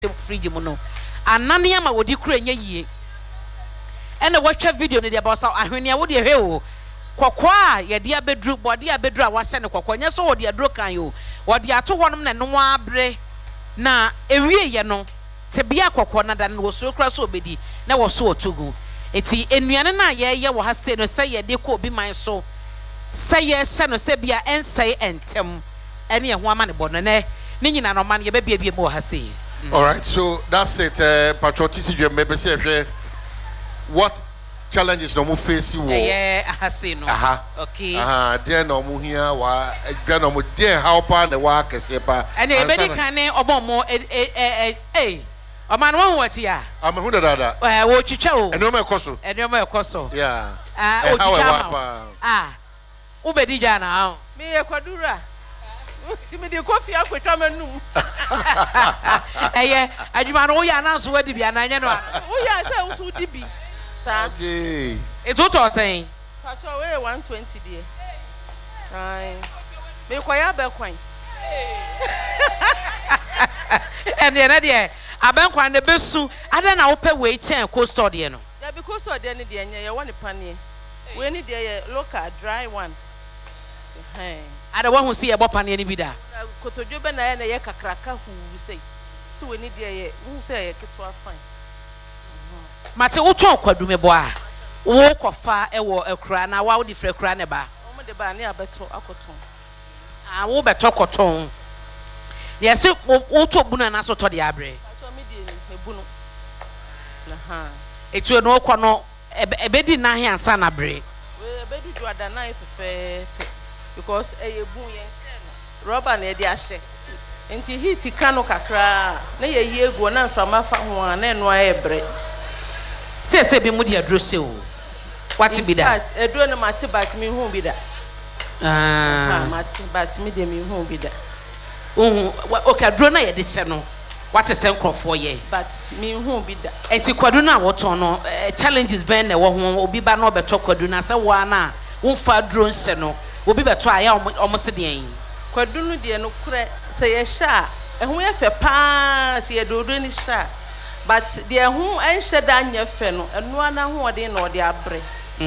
fridge mu no anane ama wodi kura nya yie ene watcha video ne dia ba so ahwene wo de hwe wo kokwa ye dia bedru body abedru a wahye ne kokwa nya so wo de adro kan yo wo de ato honom ne no abre na ewie ye no te bia kokwa na dan wo so kura so obedi na wo so otugu eti enuane na ye wo ha se no se ye de ko obi man so se ye hye no se bia ensai entem ene ye ho ama ne bono ne nyina no man ye be bia mo ha se. All right, so that's it. Patriotism, you may say, what challenges no more face you? Yeah, I see no. Okay. Then no more here. Then no more there. How far the work is sepa? And everybody can obo more. O man one what ya? I'm a hundred dada. Wo chicha o. And no more koso. And no more koso. Yeah. O chicha. Ubedi jana. Me ekwadura. Me de coffee akwetwa manum. Adwuma no wo ya na so wadi bia na nya no. Wo ya say wo so di bi. Sa. Hey. It's what you're saying. Pato we 120 there. Ai. Me kwaya be kwan. And the another abankwan de besu ada na wo pe we chen coastal de no. Yeah, because of the de nya ye woni pane. We ni de local dry one. Ada wa hu see e bopa ne bi da kotodwe be na ye kakraka hu sei so we need ye hu say ye ketwa fine mate wo ton kwadu me bo a wo kofa e wo ekura na wa wo di frɛ kura ne ba o mo de ba ne abeto akoton wo beto koton ye se wo to bunu na so to de abre so me di ne bunu etu no kɔ no ebedi na he ansa na bre we ebedi do adana ifefe because you boom rubber na dey ahye enti heat kanu kakra na ye ego na mfama fa ho na eno ayebre se bi mu dia dro se o what be that edro na mate back me hu bi da mate back me de me hu bi da okay dro na ye de se no what is enkrofo ye but me hu bi da enti kwadu na woton no challenges ben na wo ho obi ba na obeto kwadu na se wa na wo fa dro nse no obi beto aya omo se de yin kwadunu de no kure se ye sha ehun ye fe pa se ye dodo ni sha but de ehun enhye da anya fe no eno ana ho ode na ode abre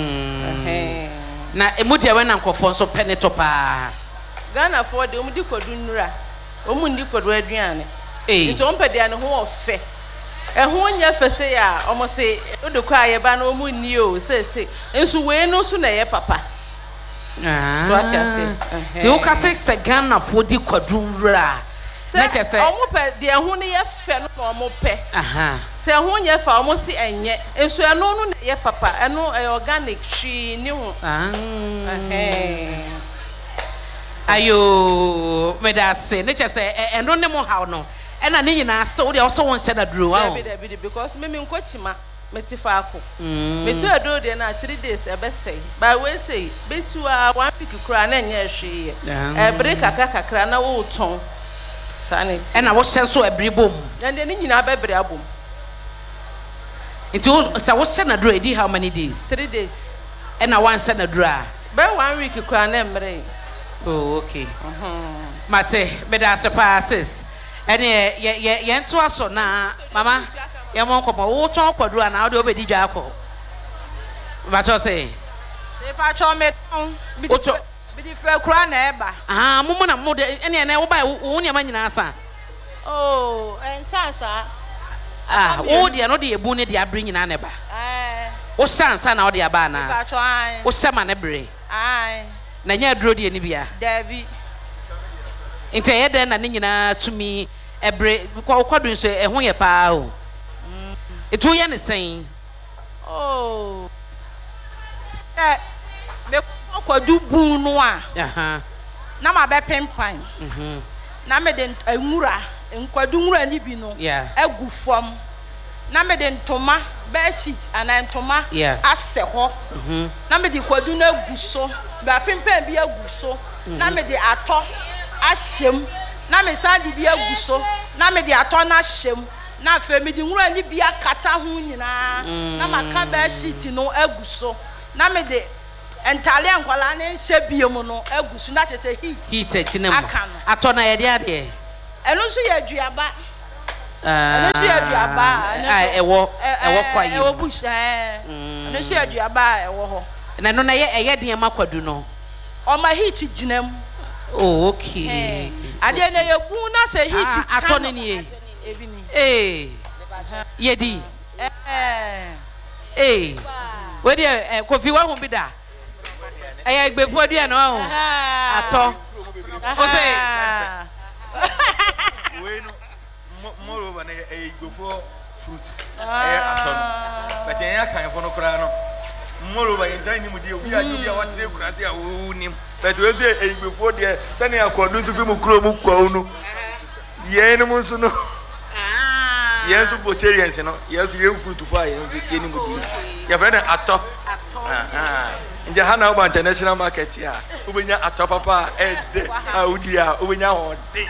na emu de we na nkofo nso peneto pa Ghana for de di kwadunura omu ndi kwadu aduane nti ompe de ne ho ofe ehun nya fe se ya omo se odokwa ye ba na omu ni o se ensu we no so na ye papa so what you say ti o ka se Ghana for di kwadura na che se omo pe de ehun ne ye fe no omo pe se ehun nya fa omo se enye ensu eno no na ye papa eno organic shi ni ho ayo me da se na che se eno ne mo haw no ena ne nyina se wo de so won hye da duro wa because me nkochima metifako me to ado de na 3 days e be say by we say betua 1 week kura na nya hwe e break kakra na wo ton sanity ena wo hye so ebri bom and de nyina be bre abom nti se wo hye na duro edi how many days 3 days ena wan hye na duro a be 1 week kura na mre oh okay mate me da se passes ene ye nto aso na mama ye mon komo wo ton kwadu ana wo de obedi dwa akọ ba cho say se pa cho me ton bi di fe kura na eba mumu na mu de ene wo ba wo ne ma nyina asa oh ensa wo de no de ebu ne de abre nyina na eba wo sansa na wo de aba na pa cho ai wo sema na bre na nya duro de ni bia David inte ye de na ne nyina tumi ebre kwadu nso ehun ye pa o etu ye ne sen oh me kwadu bun no a na ma be pempan na me de nwura nkwadu nwura ni bi no egu fom na me de ntoma be sheet ana ntoma ase ho na me de kwadu na egu so ba pempan bi egu so na me de ato ahyem na me sandi bi egu so na me de ato na hyem na fe me de nwura ni bi akata ho nyina na maka ba sheet no egu so na me de entale ankwala ne hye biemu no egu so na chese heat echinem ato na ye de ade eno so ye aduaba Ana shi aduaba ewo kwa yi ewo bush ana shi aduaba ewo ho na no na ye de ma kwadu no o ma heat ginam oh okay ade na ye bu na say heat ato ne ni ye di we de kofi wa hu bi da egbefu adua no ho ato o say we no moreover na egbefu fruit aton but yen kan fo no kra no moreover yen jan ni mu de obi a what say kra say nim but we say egbefu de say na akodu tu fi mu kro mu kwa unu yen mu nso no yes vegetarians no yes you fruit to buy yes you ni mu di ya friend ato nje hana oba international market ya ubenya ato papa ede audia ubenya hode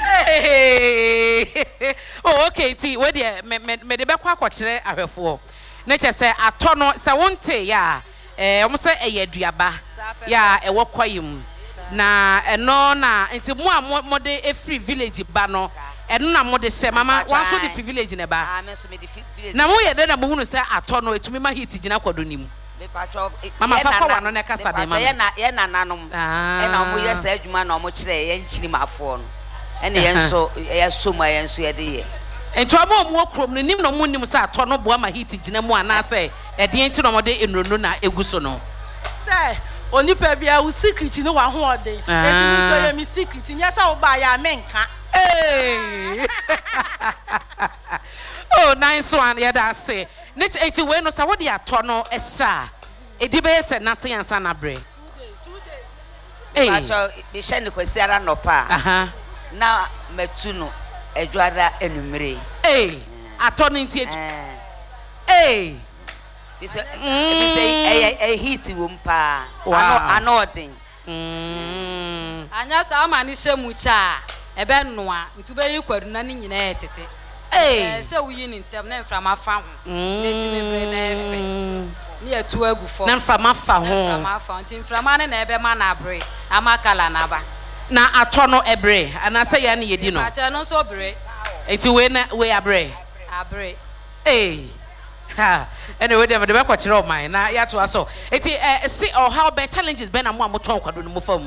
oh okay ti we de me de be kwa akokire ahwefo na che se ato no se wonte ya omo se eyaduaba ya ewo kwayim na eno na enti mu a mode e free village ba no eno na mode se mama wan so the free village ne ba na mo ye de na mo hunu se ato no etumi ma hit gina kwado nim mama fa wa no ne kasa de mama ye na nanom e na mo ye sa adwuma na mo kire ye nchiri mafo no ene ye nso ye soma ye nso ye de ye enti omo mo krom no nim no mo nim se ato no boa ma hit gina mu ana se e de enti no mo de enrono na eguso no se onipa bia wo secret no wa ho ode enti mi so ye mi secret nya sa wo ba ya menka oh nice one yeah that say net 80 we no sa what dey ato no esa edi be se na se yansa na bre acho bi she ni kwesi ara no pa na metu no edwada enumere ato no nti bi se heat wo mpa anodin anya sa ma ni shemu cha ebe noa ntube yi kwadu na ni nyina etete se wuyi ni ntem na mfra ma fa ho neti mebre na efe ni etu agu fo na mfra ma fa ho mfra ma fa nti mfra ma ne na ebe ma na abre amakala na ba na ato no ebre ana se ya ne yedi no acha no so bre enti we na we abre ha anyway dem be kwa kire o man na ya to aso enti see or how be challenges be na mo amoton kwado no mo fam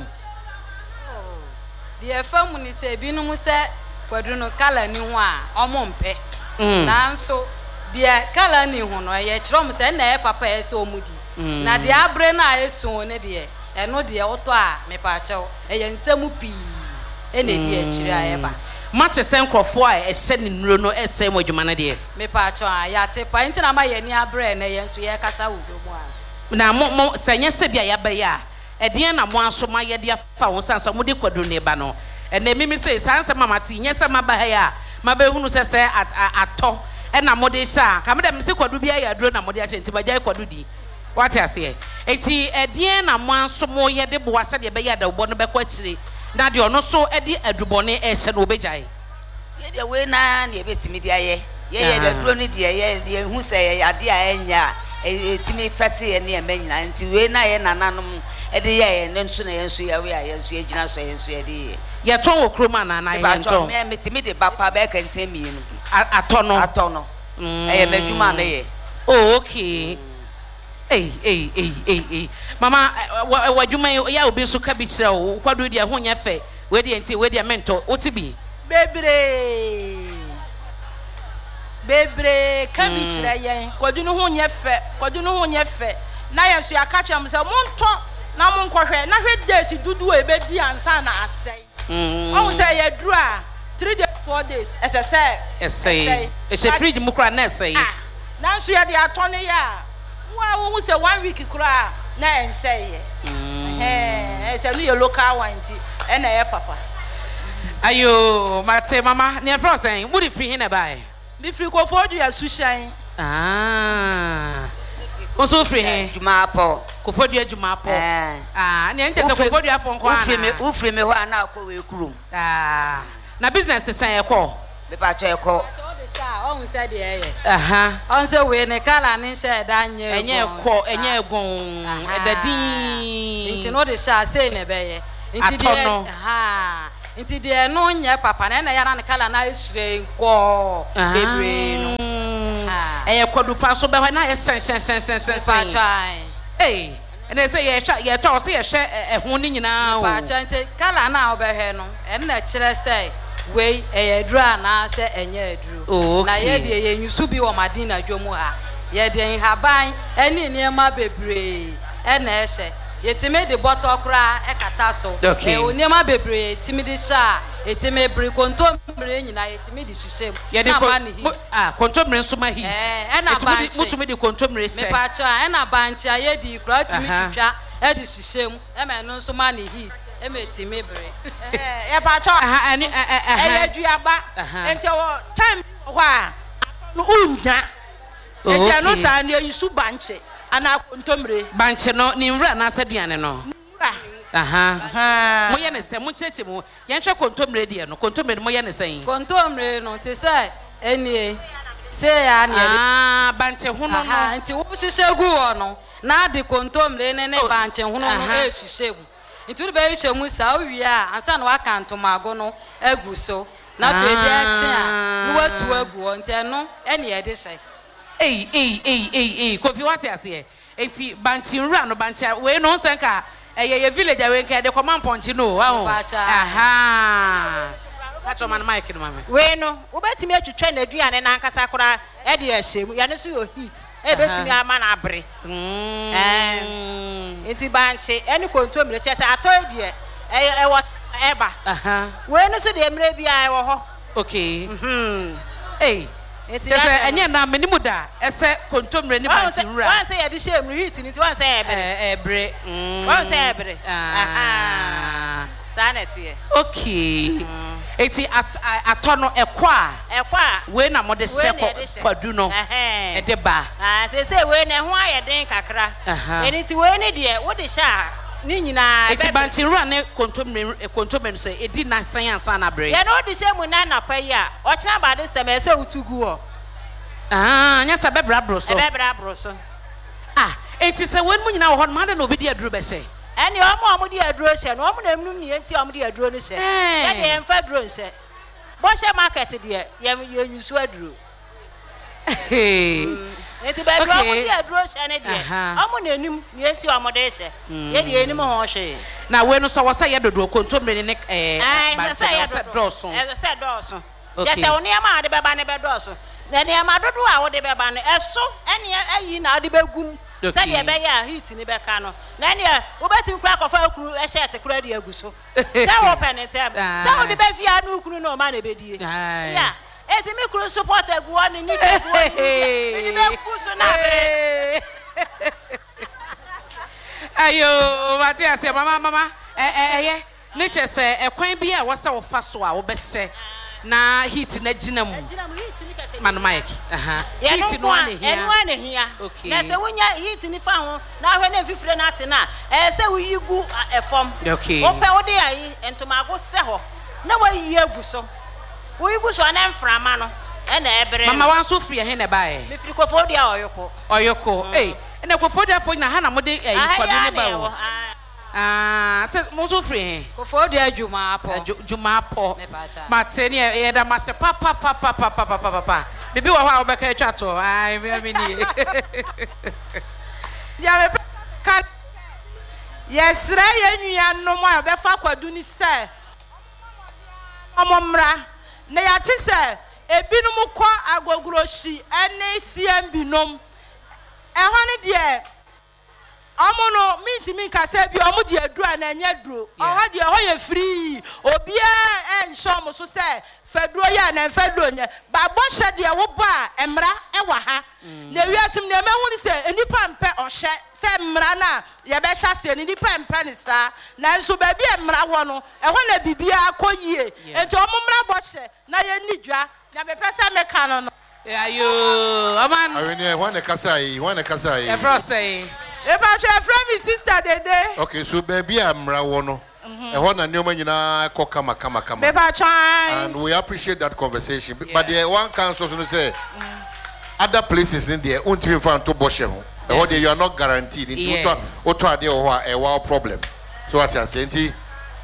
the fam ni se binum se kwadu no kala ni ho a omo mpe na nso bia kala ni ho no ye kirom se na e papa e so omudi na de abre na e so ne de eno de oto a me pa chew e ye nsemu pi e na di e kire a e ba match senkrofo a e se ni nuro no e se mo dwuma na de me pa chew a ya te pa nti na ma ye ni abre na ye nso ye kasa wudo mu a na mo senye se bia ya ba ya e de na mo asoma ye de fa won sanso mo de kwadu ne ba no ene mimi say sanse mama ti nyesa maba ha ya mabe hunu se ato e na mode sha ka me dem se kwadu bia ya duro na mode a chenti baja kwadu di wati ase enti edie na mo anso mo ye de boa se de be ya da bo no be kwa chire na de ono so e de adubone e se no obejai ye de we na na ebetimi de aye ye de duro ni de ye hu se ya de a enya etimi fete ye ne emanyina nti we na ye nananom e de ye ne nso na ye nso ya we a ye nso ye gina so ye nso ye de ye ton okroma na na ye ton me metimi de bapa be ka ntemi nu ato no e ye medwuma me ye oh okay mama wadwuma ya obi so ka bi kire o kwado dia ho nya fe we dia nti we dia mento otibi bebre ka bi kire yen kwado no ho nya fe na ye so akacha am se monto na monkɔhwɛ na hwɛ days dudu e be di ansa na asɛe on say ye dru a 3 days 4 days ɛsɛ ɛsɛ fridge mu kura na ɛsɛ na nso ye de atɔne ya wa wo say 1 week kura na ɛnsɛ ye ɛsɛ no ye local one ti ɛna ye papa ayo mate mama ne fro sen wo di free hin na bai bi free ko fodu ya sushan Onso free hin Jumapo Kofodu Jumapo ne nche se Kofodu afọ nko ana ufree me ho ana akọ we kurum na business sen ekọ be pa cho ekọ on said the on say we ne kala ni share dan enye egon edadin nti no de sha say ne be ye nti de nti de no nya papa na ya na kala na ehire nko bebre no kodu pa so be na sen pa eh ene say ye to say ye hye ehun ni nyina o pa nti kala na obehwe no na kire say we edura na say enye eduru na ye de ye nyusu bi wo madina dwomu ha ye de haban ene niema bebre na ehye yetime de bottle kra ekata so oniema bebre yetime de sha yetime bre kontombre nyina yetime de hihye na ma ne heat kontombre nso ma heat na ba mutumi de kontombre se me pa cha na ba ncha ye di kra timi twitwa e de hihye mu e me no nso ma ne heat e me yetime bre ye pa cha e duaba enti wo time ho a no unya enti no sa ne yusu banche ana kontombre banche no ni nra na asaduane no mo ye ne se mo cheche mo ye hwe kontombre de no kontombre mo ye ne sen kontombre no te say enie se ya ne banche hu no no nti wo hihye gu wo no na de kontombre ne banche hu no e hihye mu nti wo be hihye mu sa owie a ansa na waka ntomago no agu so na fe de achi a no watu agu nti no ene ye de hye Kofi what you say? Enti banchi nra no bancha we no senka ye village we nka de command punch no Pacho man mic no mama we no obetimi atwetwa na aduane na nkasa kora e de ahyem ya ne so yo heat e betimi ama na abre enti banchi eni kontomre che se atoy de e wo eba we no so de emre bia e wo ho okay Just enye na menimu da ese kontomre ni banchi nra wan say ye de shame heat ni ti wan say ebre wan say ebre sanity okay eti atono ekwa we na mode se kwadu no e de ba say we na ho ayeden kakra eni ti we ni de wo de sha ni nyina eti banchi nra ne kontomre so edi na san ansa na bre ye no de shame na na pa yi a o kina ba this time e say utugu o nya sa bebra bro so enti se wen mu nyina wo ho ma de na obi di aduru be se eni omo di aduru hye no omo na emnu ni enti omo di aduru ni hye ye de en fa aduru hye bo hye market de ye nyusu aduru enti ba do omo di aduru hye ne de omo na enim ni enti omo de hye ye de enim ho hye na we no so wo say ye dodo kontomre ni ba say doso say doso je say oni ama de beba ne be doso na ne ama dodo a wo de beba ne eso ene ayi na de begum say de be ya heat ni be ka no na ne wo betim kura kofa akuru e shirt kura de aguso say wo penetem say wo de be fia na ukuru na o ma na be die ya eti mi kuru support agu oni ni agu oni ni be kuso na be ayo Matias mama ne chese ekwan bi a wo se wo fa so a wo be se na heat na gina mu man mic heat no ane hia na se wonya heat ni fa ho na hwe na fifire na ate na se wo yigu efom wo pe wo de ayi entomago se ho na wo yi agu so wo yigu so na mframa no e na ebre mama wan so free he na bae me free ko fo dia oyoko ene ko fo dia fo na ha na mo de kwadu ne ba wo se mo so free ko fo dia juma po mateni e da mase pa bibi wo ha obeka twa to ai me ni ya me ka yesra ye nua no mo a be fa kwadu ni se omomra na ya ti se ebinum kwa agoguroshi ene siem binom ho ne de omono minti ka se bi omo de adura na nya duro oha de ho ye free obia enshom so se faduro ya na faduro nya ba bo hye de wo ba emra e wa ha na wiasim na mehu ni se enipa mpe ohye se emra na ye be hya se enipa mpe ni sa na nso ba bi emra wo no e ho na bibia akoyie enti omo mra bo hye na ye nidwa na be pesa me ka no ayo aman awene ho na kasai e fro say about your friend sister Dede. Okay, so baby amra wono. E ho na neoma nyina ko kama. And we appreciate that conversation. But the one council so say other places in there untimi fan to boshe ho. E ho there you are not guaranteed into auto ade ho a e wa problem. So what you say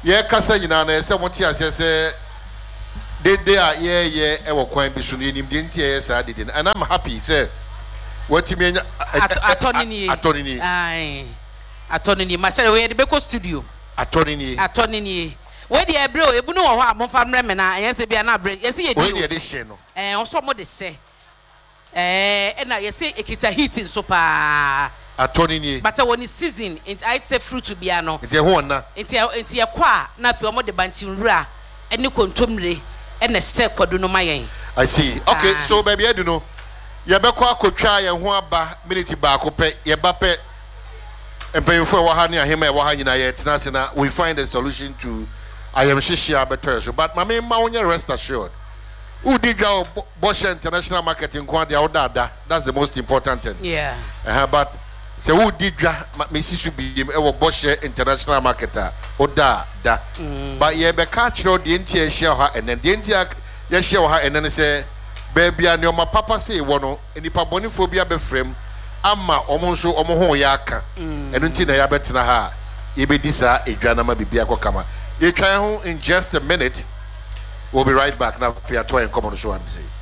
ye kasa nyina na se monte ase se de a ye e wo kwan bi so no enim de ntie ye sa de and I'm happy say what you mean attorney ai attorney ma say we de be ko studio attorney we de ebre o ebu no wo ho a mo fa mre me na yen se bia na bre ye se ye we de she no so mo de se na ye se ekita heating so pa attorney but when season I say fruit to bia no ntie ho na ntie ye kwa na fi o mo de banti nwura ene kontomre ene se kwado no mayen. I see. Okay, so baby, I do know. You be kwa akotwa ye ho aba minute ba ko pe ye ba pe empayfo wa ha ne ahema wa ha nyina ye tena se na we find a solution to I am shishia better so but mama ma wonya rest assured. Who did go Bosch International Marketing kwa dia odada, that's the most important thing. Yeah. But so who did Mrs. Subi e wo Bosch International Marketer oda da. But ye be catch no the ntia share ha and then the ntia ye share ha and then say baby and your papa say wono enipa bonifo bia be frame ama omo nso omo ho ya aka enu nti na ya betina ha ye be disa edwana ma bibia kokama ye try ho in just a minute. We'll be right back now for your toy and come on the show and say